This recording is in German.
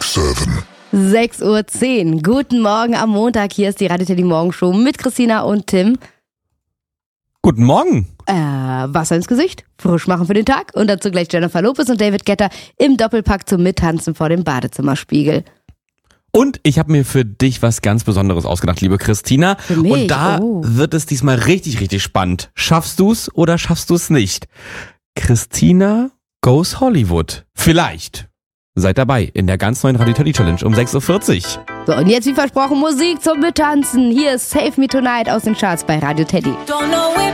6:10 Uhr. Guten Morgen am Montag. Hier ist die Radio Teddy Morgenshow mit Christina und Tim. Guten Morgen. Wasser ins Gesicht, frisch machen für den Tag und dazu gleich Jennifer Lopez und David Guetta im Doppelpack zum Mittanzen vor dem Badezimmerspiegel. Und ich habe mir für dich was ganz Besonderes ausgedacht, liebe Christina. Für mich? Und da wird es diesmal richtig, richtig spannend. Schaffst du's oder schaffst du's nicht? Christina goes Hollywood. Vielleicht. Seid dabei in der ganz neuen Radio Teddy Challenge um 6:40 Uhr. So, und jetzt wie versprochen Musik zum Mittanzen. Hier ist Save Me Tonight aus den Charts bei Radio Teddy.